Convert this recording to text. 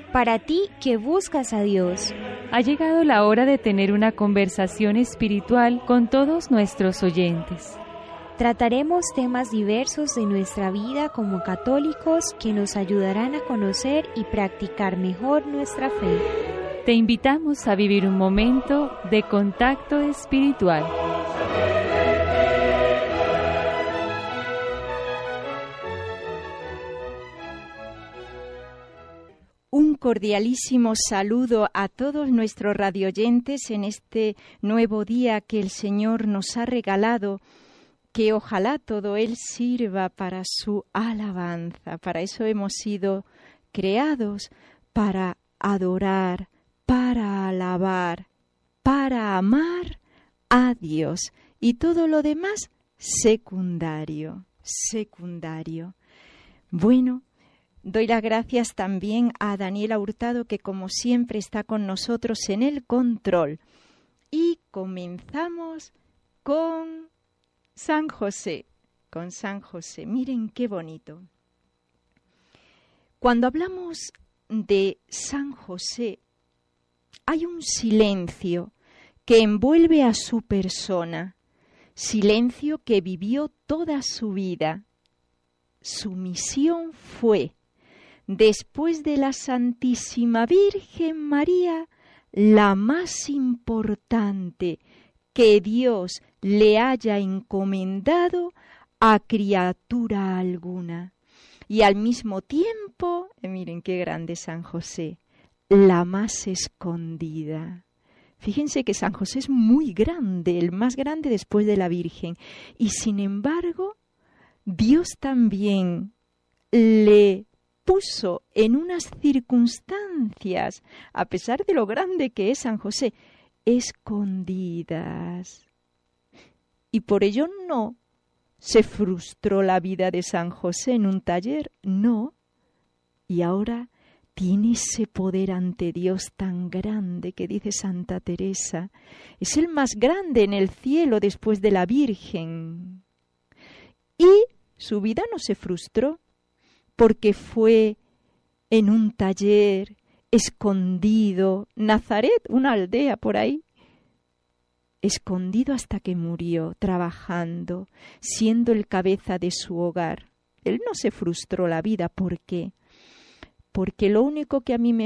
Para ti que buscas a Dios. Ha llegado la hora de tener una conversación espiritual con todos nuestros oyentes. Trataremos temas diversos de nuestra vida como católicos que nos ayudarán a conocer y practicar mejor nuestra fe. Te invitamos a vivir un momento de contacto espiritual. Un cordialísimo saludo a todos nuestros radioyentes en este nuevo día que el Señor nos ha regalado, que ojalá todo él sirva para su alabanza. Para eso hemos sido creados, para adorar, para alabar, para amar a Dios. Y todo lo demás, secundario. Bueno, doy las gracias también a Daniela Hurtado, que como siempre está con nosotros en el control. Y comenzamos con San José. Miren qué bonito. Cuando hablamos de San José, hay un silencio que envuelve a su persona, silencio que vivió toda su vida. Su misión fue, después de la Santísima Virgen María, la más importante que Dios le haya encomendado a criatura alguna. Y al mismo tiempo, miren qué grande San José, la más escondida. Fíjense que San José es muy grande, el más grande después de la Virgen. Y sin embargo, Dios también le puso en unas circunstancias, a pesar de lo grande que es San José, escondidas. Y por ello no se frustró la vida de San José en un taller, no. Y ahora tiene ese poder ante Dios tan grande que dice Santa Teresa. Es el más grande en el cielo después de la Virgen. Y su vida no se frustró, porque fue en un taller escondido, Nazaret, una aldea por ahí, escondido hasta que murió, trabajando, siendo el cabeza de su hogar. Él no se frustró la vida, ¿por qué? Porque lo único que a mí me